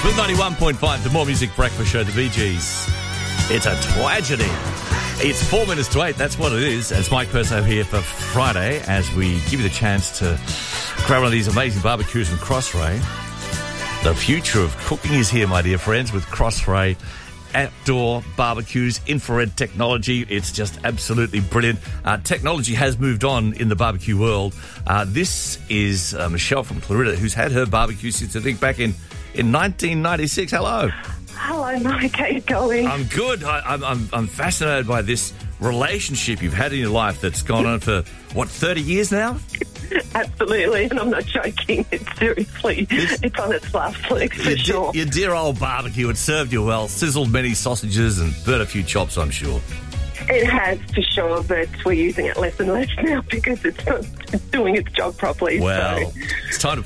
With 91.5, the More Music Breakfast Show, the Bee Gees. It's a tragedy. It's 4 minutes to 8, that's what it is. It's Mike Perso here for Friday as we give you the chance to grab one of these amazing barbecues from Crossrae. The future of cooking is here, my dear friends, with Crossrae outdoor barbecues, infrared technology. It's just absolutely brilliant. Technology has moved on in the barbecue world. This is Michelle from Clarita, who's had her barbecue since, I think, back in 1996. Hello. Hello, Mike. How you going? I'm good. I'm fascinated by this relationship you've had in your life that's gone on for, 30 years now? Absolutely, and I'm not joking. It's seriously, it's on its last leg for sure. Your dear old barbecue, it served you well, sizzled many sausages and burnt a few chops, I'm sure. It has, for sure, but we're using it less and less now because it's not doing its job properly. Well, so. it's time to